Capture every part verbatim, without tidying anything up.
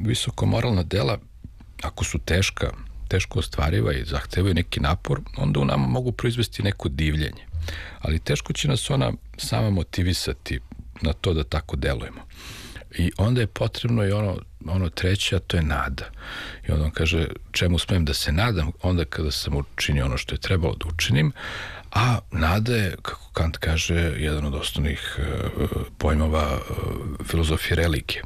visoko moralna dela, ako su teška, teško ostvariva i zahtevaju neki napor, onda u nama mogu proizvesti neko divljenje. Ali teško će nas ona sama motivisati na to da tako delujemo. I onda je potrebno i ono, ono treće, a to je nada. I onda on kaže, čemu smem da se nadam? Onda kada sam učinio ono što je trebalo da učinim, a nada je, kako Kant kaže, jedan od osnovnih uh, pojmova uh, filozofije religije.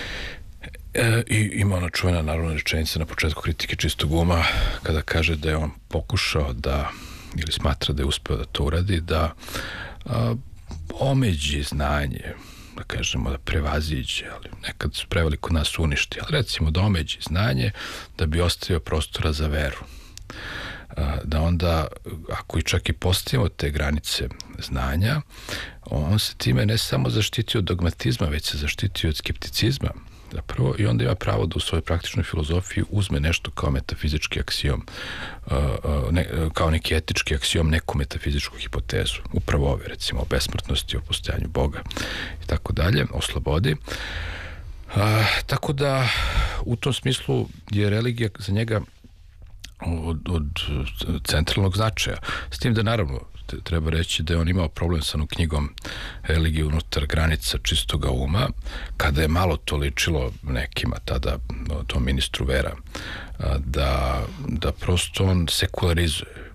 E, I ima ona čuvena naravno rečenica na početku kritike čistog uma, kada kaže da je on pokušao da, ili smatra da je uspeo da to uradi, da a, omeđi znanje, da kažemo da prevaziđe, ali nekad su preveliko nas uništi, ali recimo da omeđi znanje da bi ostavio prostora za veru. A, da onda, ako i čak i postavimo te granice znanja, on se time ne samo zaštitio od dogmatizma, već se zaštitio od skepticizma, zapravo, i onda ima pravo da u svojoj praktičnoj filozofiji uzme nešto kao metafizički aksiom, uh, uh, ne, kao neki etički aksiom, neku metafizičku hipotezu. Upravo ove, recimo, o besmrtnosti, o postojanju Boga i tako dalje, o slobodi. Uh, tako da, u tom smislu je religija za njega od, od centralnog značaja. S tim da, naravno, treba reći da je on imao problem sa onom knjigom Religije unutar granica čistoga uma, kada je malo to ličilo nekima tada, tom ministru vera, da, da prosto on sekularizuje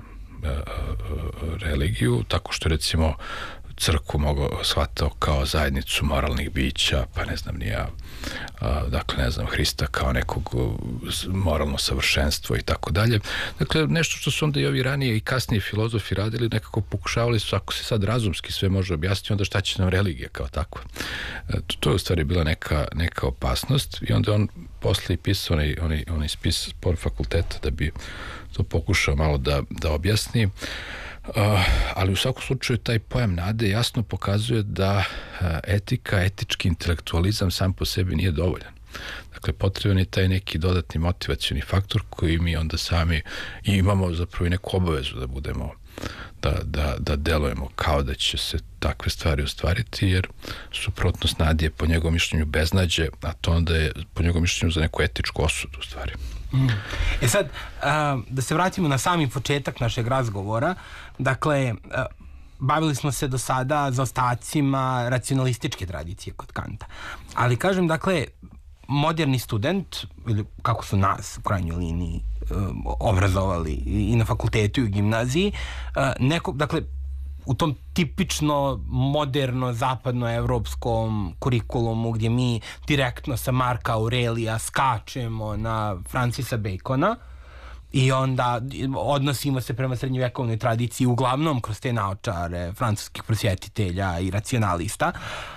religiju, tako što recimo crkvu mogao shvatao kao zajednicu moralnih bića, pa ne znam ni ja, dakle ne znam, Hrista kao nekog moralno savršenstvo i tako dalje. Dakle, nešto što su onda i ovi ranije i kasnije filozofi radili, nekako pokušavali su, ako se sad razumski sve može objasniti, onda šta će nam religija kao takva. To, to je u stvari bila neka, neka opasnost i onda on posle i pisao onaj, onaj, onaj spis por fakulteta da bi to pokušao malo da, da objasni. Uh, ali u svakom slučaju taj pojam nade jasno pokazuje da uh, etika, etički intelektualizam sam po sebi nije dovoljan. Dakle, potreban je taj neki dodatni motivacioni faktor koji mi onda sami i imamo zapravo i neku obavezu da budemo, da, da, da delujemo kao da će se takve stvari ostvariti, jer suprotnost nade je po njegovom mišljenju beznađe, a to onda je po njegovom mišljenju za neku etičku osudu u stvari. Mm. E sad, a, da se vratimo na sami početak našeg razgovora. Dakle, a, bavili smo se do sada zaostacima racionalističke tradicije kod Kanta. Ali kažem, dakle, moderni student, ili kako su nas u krajnjoj liniji obrazovali i na fakultetu i u gimnaziji, neko, dakle, u tom tipično moderno zapadnoevropskom kurikulumu gdje mi direktno sa Marka Aurelija skačemo na Francisa Bacona i onda odnosimo se prema srednjevekovnoj tradiciji uglavnom kroz te naočare francuskih prosvjetitelja i racionalista.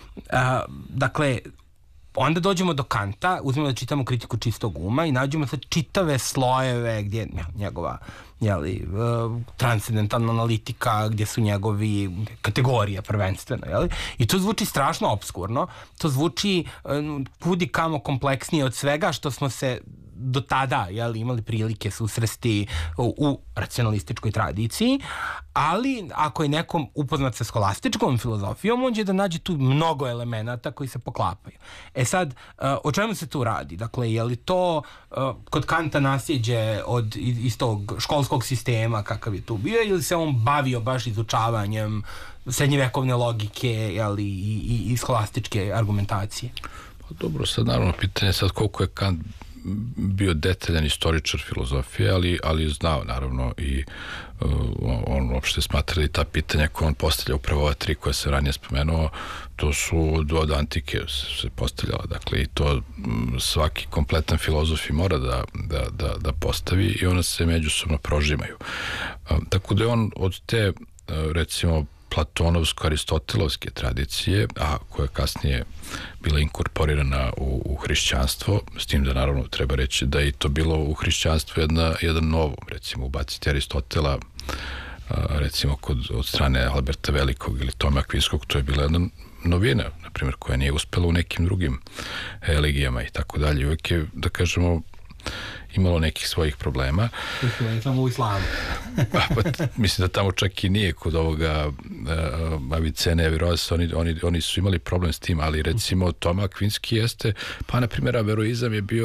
Dakle, onda dođemo do Kanta, uzmemo da čitamo kritiku čistog uma i nađemo sad čitave slojeve gdje je njegova jeli, uh, transcendentalna analitika, gdje su njegovi kategorije prvenstveno, jeli? I to zvuči strašno obskurno, to zvuči uh, kudi kamo kompleksnije od svega što smo se do tada jeli, imali prilike susresti u, u racionalističkoj tradiciji, ali ako je nekom upoznat sa skolastičkom filozofijom, on će da nađe tu mnogo elemenata koji se poklapaju. E sad, uh, o čemu se tu radi? Dakle, je li to uh, kod Kanta naslijeđe od iz tog školskog sistema kakav je tu bio, ili se on bavio baš izučavanjem srednjevekovne logike jeli, i, i, i skolastičke argumentacije? Pa dobro, sad naravno pitanje je sad koliko je Kant bio detaljan istoričar filozofije, ali, ali je znao naravno i uh, on uopšte smatra i ta pitanja koje on postavlja, upravo ova tri koje se ranije spomenuo, to su od, od antike se postavljala, dakle i to svaki kompletan filozof mora da, da, da, da postavi i ona se međusobno prožimaju. Uh, tako da je on od te uh, recimo platonovsko-aristotelovske tradicije, a koja je kasnije bila inkorporirana u, u hrišćanstvo, s tim da naravno treba reći da je i to bilo u hrišćanstvu jedna, jedan novo, recimo ubaciti Aristotela a, recimo kod, od strane Alberta Velikog ili Toma Akvinskog, to je bila jedna novina, na primjer, koja nije uspela u nekim drugim religijama i tako dalje. Uvijek je, da kažemo, imalo nekih svojih problema. Je samo u islamu. pa, pa, mislim da tamo čak i nije kod ovoga uh, Avicene, Averroesa, oni, oni, oni su imali problem s tim, ali recimo Toma Akvinski jeste, pa na primjer Averroizam je bio